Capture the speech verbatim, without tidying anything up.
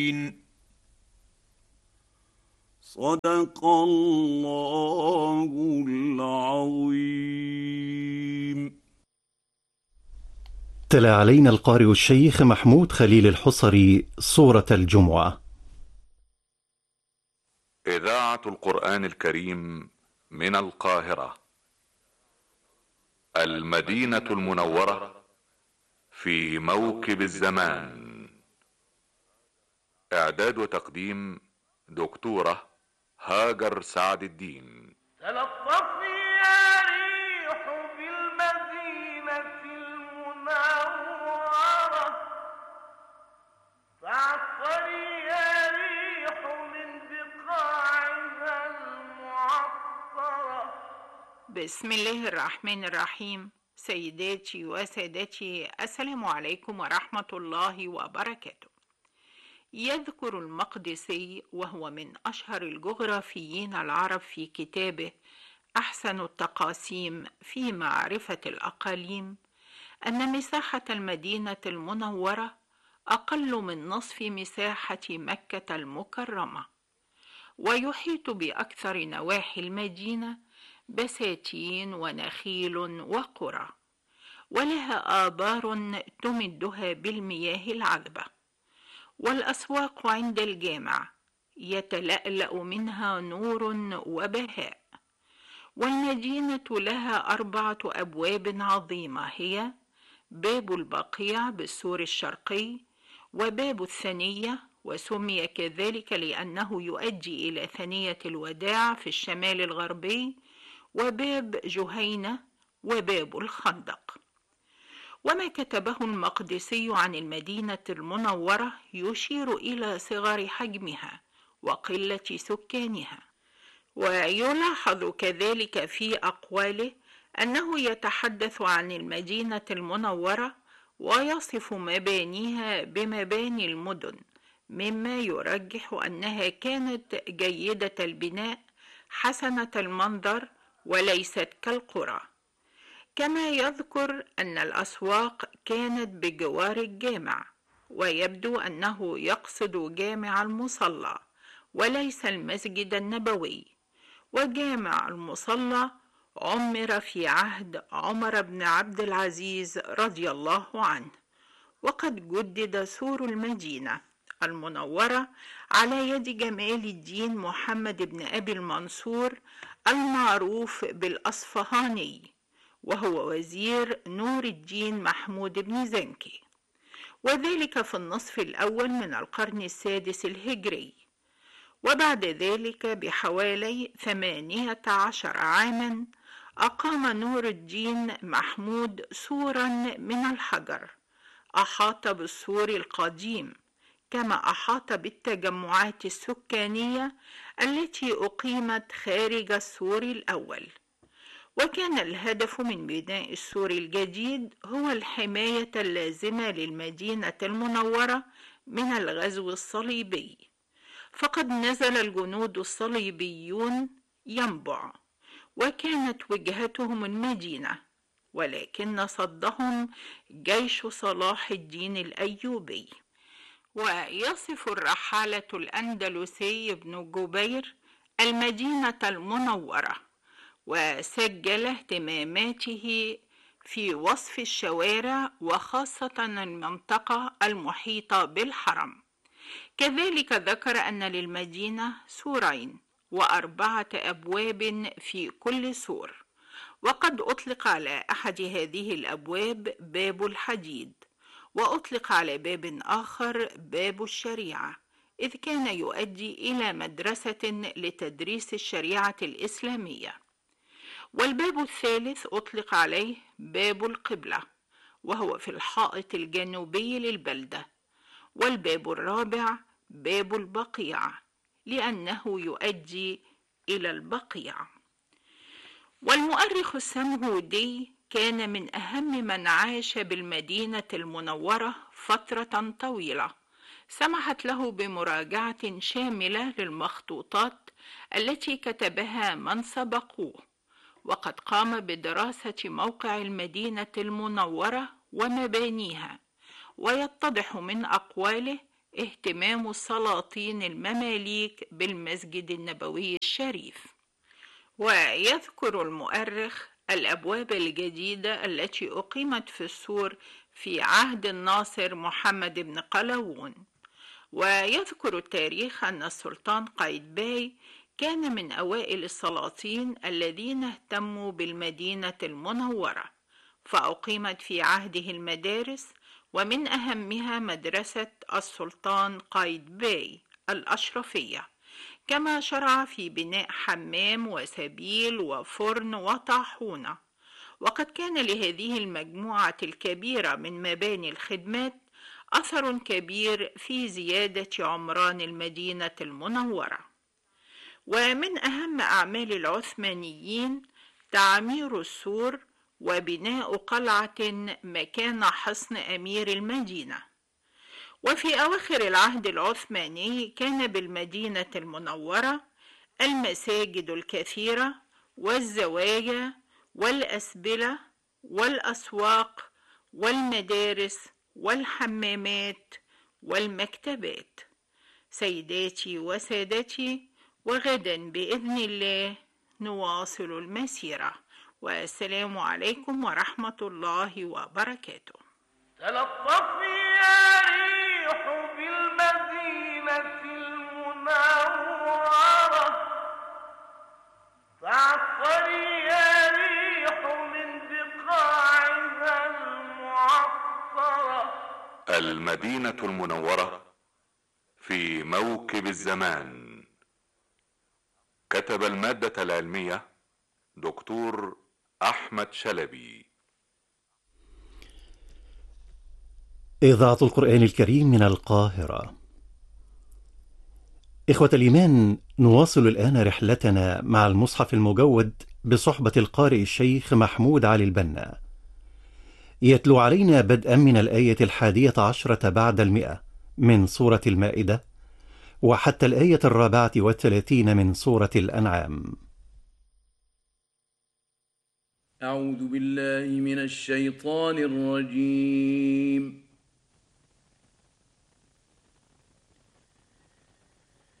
صدق الله العظيم. تلا علينا القارئ الشيخ محمود خليل الحصري سورة الجمعة. إذاعة القرآن الكريم من القاهرة، المدينة المنورة، في موكب الزمان. إعداد وتقديم دكتورة هاجر سعد الدين. تلطفي يا ريح بالمدينة المنورة، فاعطري يا ريح من بقاعها المعطرة. بسم الله الرحمن الرحيم. سيداتي وسادتي، السلام عليكم ورحمة الله وبركاته. يذكر المقدسي، وهو من أشهر الجغرافيين العرب، في كتابه أحسن التقاسيم في معرفة الأقاليم، أن مساحة المدينة المنورة أقل من نصف مساحة مكة المكرمة، ويحيط بأكثر نواحي المدينة بساتين ونخيل وقرى، ولها آبار تمدها بالمياه العذبة، والأسواق عند الجامع يتلألأ منها نور وبهاء. والمدينة لها أربعة أبواب عظيمة، هي باب البقيع بالسور الشرقي، وباب الثنية، وسمي كذلك لأنه يؤدي إلى ثنية الوداع في الشمال الغربي، وباب جهينة، وباب الخندق. وما كتبه المقدسي عن المدينة المنورة يشير إلى صغر حجمها وقلة سكانها، ويلاحظ كذلك في أقواله أنه يتحدث عن المدينة المنورة ويصف مبانيها بمباني المدن، مما يرجح أنها كانت جيدة البناء حسنة المنظر وليست كالقرى. كما يذكر أن الأسواق كانت بجوار الجامع، ويبدو أنه يقصد جامع المصلى وليس المسجد النبوي. وجامع المصلى عمر في عهد عمر بن عبد العزيز رضي الله عنه، وقد جدد سور المدينة المنورة على يد جمال الدين محمد بن أبي المنصور المعروف بالأصفهاني، وهو وزير نور الدين محمود بن زنكي، وذلك في النصف الأول من القرن السادس الهجري. وبعد ذلك بحوالي ثمانية عشر عاما أقام نور الدين محمود سورا من الحجر أحاط بالسور القديم، كما أحاط بالتجمعات السكانية التي أقيمت خارج السور الأول. وكان الهدف من بناء السور الجديد هو الحماية اللازمة للمدينة المنورة من الغزو الصليبي، فقد نزل الجنود الصليبيون ينبع، وكانت وجهتهم المدينة، ولكن صدهم جيش صلاح الدين الأيوبي. ويصف الرحالة الأندلسي ابن جبير المدينة المنورة، وسجل اهتماماته في وصف الشوارع وخاصة المنطقة المحيطة بالحرم. كذلك ذكر أن للمدينة سورين وأربعة أبواب في كل سور، وقد أطلق على أحد هذه الأبواب باب الحديد، وأطلق على باب آخر باب الشريعة، إذ كان يؤدي إلى مدرسة لتدريس الشريعة الإسلامية. والباب الثالث أطلق عليه باب القبلة، وهو في الحائط الجنوبي للبلدة. والباب الرابع باب البقيع، لأنه يؤدي إلى البقيع. والمؤرخ السمهودي كان من أهم من عاش بالمدينة المنورة فترة طويلة، سمحت له بمراجعة شاملة للمخطوطات التي كتبها من سبقوه، وقد قام بدراسة موقع المدينة المنورة ومبانيها، ويتضح من أقواله اهتمام السلاطين المماليك بالمسجد النبوي الشريف. ويذكر المؤرخ الأبواب الجديدة التي أقيمت في السور في عهد الناصر محمد بن قلاوون. ويذكر التاريخ أن السلطان قايتباي كان من أوائل السلاطين الذين اهتموا بالمدينة المنورة، فأقيمت في عهده المدارس، ومن أهمها مدرسة السلطان قايتباي الأشرفية، كما شرع في بناء حمام وسبيل وفرن وطاحونة. وقد كان لهذه المجموعة الكبيرة من مباني الخدمات أثر كبير في زيادة عمران المدينة المنورة. ومن أهم أعمال العثمانيين تعمير السور وبناء قلعة مكان حصن أمير المدينة. وفي أواخر العهد العثماني كان بالمدينة المنورة المساجد الكثيرة والزوايا والأسبلة والأسواق والمدارس والحمامات والمكتبات. سيداتي وسادتي، وغدا بإذن الله نواصل المسيرة، والسلام عليكم ورحمة الله وبركاته. تلطفي يا ريح بالمدينة المنورة، فاعطري يا ريح من بقاعها المعطرة. المدينة المنورة في موكب الزمان. كتب المادة العلمية دكتور أحمد شلبي. إذاعة القرآن الكريم من القاهرة. إخوة الإيمان، نواصل الآن رحلتنا مع المصحف المجود بصحبة القارئ الشيخ محمود علي البنا، يتلو علينا بدءا من الآية الحادية عشرة بعد المئة من سورة المائدة، وحتى الآية الرابعة والثلاثين من سورة الأنعام. أعوذ بالله من الشيطان الرجيم.